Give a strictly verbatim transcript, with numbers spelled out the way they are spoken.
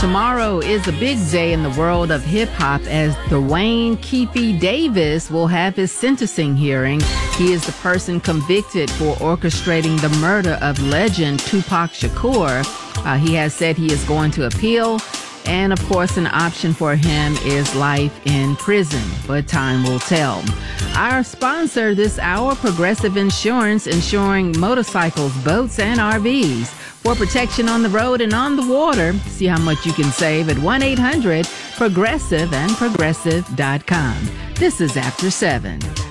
Tomorrow is a big day in the world of hip-hop as Dwayne Keefe Davis will have his sentencing hearing. He is the person convicted for orchestrating the murder of legend Tupac Shakur. Uh, he has said he is going to appeal, and of course an option for him is life in prison, but time will tell. Our sponsor this hour, Progressive Insurance, insuring motorcycles, boats, and R Vs. For protection on the road and on the water, see how much you can save at one eight hundred progressive and progressive dot com. This is After seven.